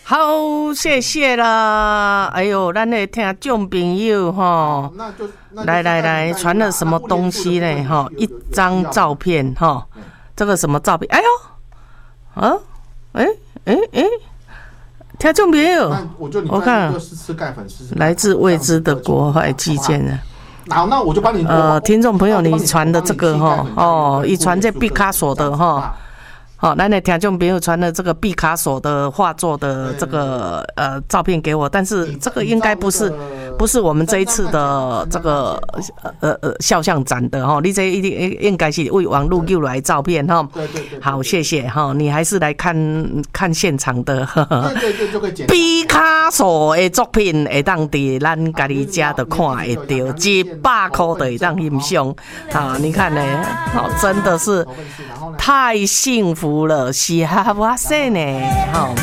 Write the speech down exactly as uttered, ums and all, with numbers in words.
好，谢谢啦。哎呦，咱的听众朋友哈，来来来，传了什么东西呢？哈，一张照片哈，这个什么照片？哎呦，啊，哎哎哎，听众朋友，我看来自未知的国外寄件的。 好，那我就帮你。 呃，听众朋友，你传的这个哈，哦，一传这毕卡索的哈。好，咱的听众朋友传了这个毕卡索的画作的这个呃照片给我，但是这个应该不是不是我们这一次的这个呃呃肖像展的哈，你这一定应该是为网络丢来照片哈。 对对对。 好，谢谢哈，你还是来看看现场的。 对对对，就可以检查。 毕卡索的作品会当伫咱家己家的看会到，一百块的会当欣赏。好，你看呢，好，真的是太幸福了，是啊，哇塞呢，好。